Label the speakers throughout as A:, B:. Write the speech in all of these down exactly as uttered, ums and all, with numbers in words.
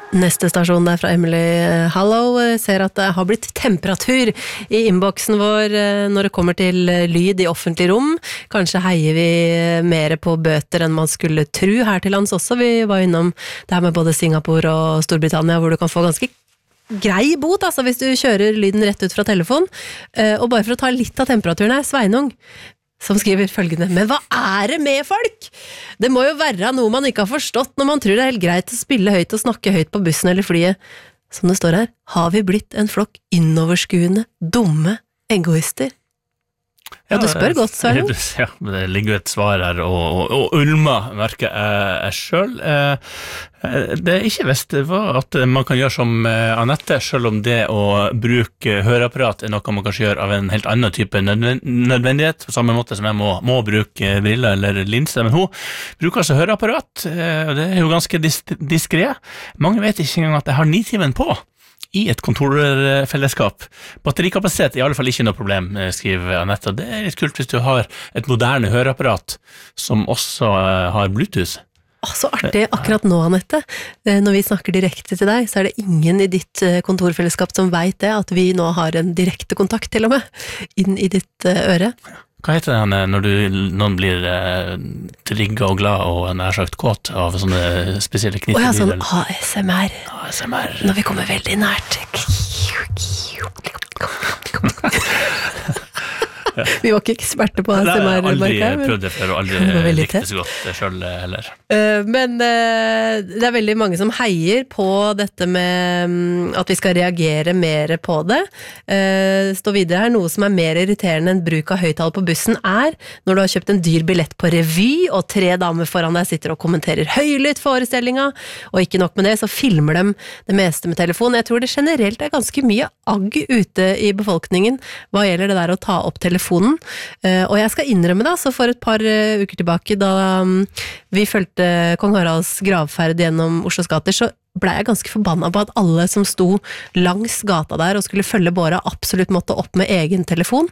A: Neste stasjon der fra Emily. Hallo, ser at det har blitt temperatur i innboksen vår når det kommer til lyd i offentlig rom. Kanskje heier vi mer på bøter enn man skulle tro her til lands også. Vi var innom det her med både Singapore og Storbritannia, hvor du kan få ganske grei bot, altså hvis du kjører lyden rett ut fra telefon. Og bare for å ta litt av temperaturen her, Sveinung, som skriver følgende, men hva er det med folk? Det må jo være noe man ikke har forstått når man tror det er helt greit å spille høyt og snakke høyt på bussen eller flyet. Som det står her, har vi blitt en flokk innoverskuende, dumme egoister? Ja, du spør godt, Søren.
B: Ja, det ligger jo et svar her, og, og, og Ulma merker jeg, jeg selv. Det er ikke visst at man kan gjøre som Annette, selv om det å bruke høreapparat er noe man kanskje gjør av en helt annen type nødvendighet, på samme måte som jeg må, må bruke briller eller linser, men hun bruker altså høreapparat, og det er jo ganske dis- diskret. Mange vet ikke engang at jeg har nitimen på i et kontorfellesskap. Batterikapasitet er i alle fall ikke noe problem, skriver Annette. Det er litt kult hvis du har et moderne høreapparat som også har Bluetooth.
A: Å, så artig akkurat nå, Annette. Når vi snakker direkte til deg, så er det ingen i ditt kontorfellesskap som vet det, at vi nå har en direkte kontakt til og med, inn i ditt øre.
B: Hva heter det når du, noen blir eh, trigget og glad og nær sagt kåt av sånne spesielle knyttelyd?
A: Å ja, sånn A S M R.
B: A S M R.
A: Når vi kommer veldig nært. Vi var ikke eksperter på A S M R.
B: Jeg har aldri
A: men...
B: prøvd det før, og aldri likte det så godt selv heller.
A: Men det er veldig mange som heier på dette med at vi skal reagere mer på det. Stå videre her, noe som er mer irriterende enn bruk av høyttaler på bussen er når du har kjøpt en dyr billett på revy, og tre damer foran deg sitter og kommenterer høylytt forestillinga, og ikke nok med det, så filmer de det meste med telefon. Jeg tror det generelt er ganske mye agg ute i befolkningen hva gjelder det der å ta opp telefonen. Og jeg skal innrømme da, så for et par uker tilbake da vi følte Kong Haralds gravferd gjennom Oslos gater, så ble jeg ganske forbanna på at alle som sto langs gata der og skulle følge båra absolutt måtte opp med egen telefon.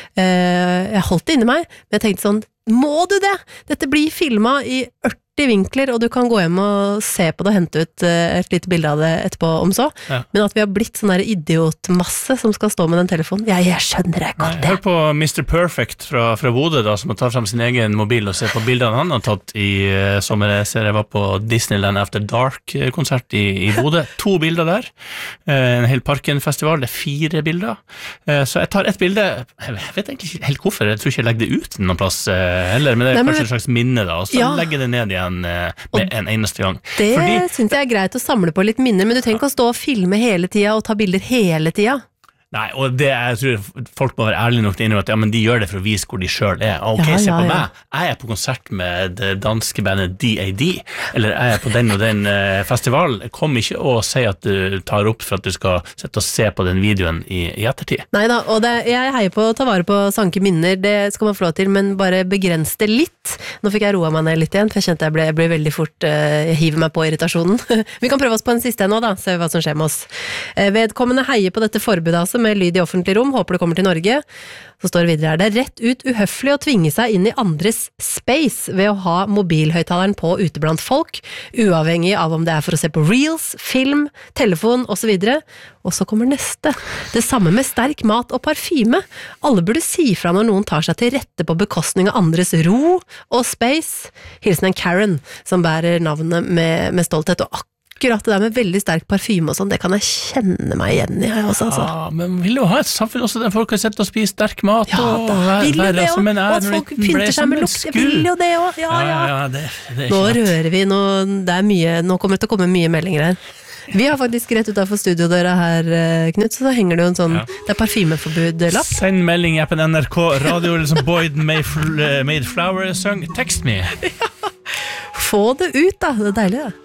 A: Jeg holdt det inni meg, men jeg tenkte sånn, må du det? Dette blir filmet i ørti vinkler, og du kan gå hjem og se på det og hente ut et lite bilde av det etterpå om så. Ja. Men at vi har blitt sånn der idiotmasse som skal stå med den telefonen, jeg, jeg skjønner det godt det.
B: Hør på mister Perfect fra, fra Bodø da, som har tatt frem sin egen mobil og ser på bildene han har tatt i uh, sommer. Jeg ser jeg var på Disneyland After Dark-konsert i, i Bodø. To bilder der. Uh, en hel Parken-festival, det er fire bilder. Uh, så jeg tar et bilde, jeg vet egentlig ikke helt hvorfor, jeg tror ikke jeg legger det ut noen plass uh, heller, men det er Nei, men... kanskje et slags minne da, og så ja. legger det ned igjen med en eneste gang.
A: Det
B: Fordi,
A: synes jeg er greit å samle på litt minner, men du trenger ikke å stå og filme hele tida og ta bilder hele tida.
B: Nei, og det jeg tror folk må være ærlige nok til å innrømme at ja, men de gjør det for å vise hvor de selv er. Ok, ja, se på ja, ja. meg. Jeg er på konsert med det danske bandet D A D, eller jeg er på den og den uh, festival. Kom ikke og si at du tar opp for at du skal sette og se på den videoen i, i ettertid.
A: Neida, og det, jeg heier på å ta vare på sanke minner, det skal man få lov til, men bare begrense det litt. Nå fikk jeg roa meg ned litt igjen, for jeg kjente jeg ble, jeg ble veldig fort uh, jeg hiver meg på irritasjonen. Vi kan prøve oss på en siste nå da, se hva som skjer med oss. Uh, vedkommende heier på dette forbudet altså, med lyd i offentlig rom, håper det kommer til Norge. Så står det videre her, det er rett ut uhøflig å tvinge seg inn i andres space ved å ha mobilhøyttaleren på ute blant folk, uavhengig av om det er for å se på reels, film, telefon og så videre. Og så kommer neste. Det samme med sterk mat og parfyme. Alle burde si fra når noen tar seg til rette på bekostning av andres ro og space. Hilsen en Karen, som bærer navnet med, med stolthet og akkurat akkurat det der med veldig sterk parfyme og sånn, det kan jeg kjenne meg igjen i også, altså.
B: Ja, men vil jo ha et samfunn også der folk kan sette og spise sterk mat
A: ja,
B: og
A: vil jo det også, og at folk pynter seg med lukt, jeg vil jo det også, ja, ja, ja.
B: ja det, det
A: nå rører vi, nå, det er mye, nå kommer det til å komme mye meldinger her. Vi har faktisk rett utenfor studiodøra her, Knut, så da henger det jo en sånn, ja. det er parfymeforbud-lapp.
B: Send melding i appen N R K Radio, eller som Boyd Made Flower Song, text me.
A: Ja. Få det ut da, det er deilig da.